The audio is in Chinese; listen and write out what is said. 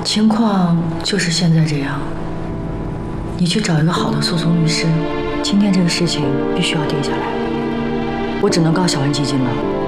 情况就是现在这样。你去找一个好的诉讼律师，今天这个事情必须要定下来。我只能告小文基金了。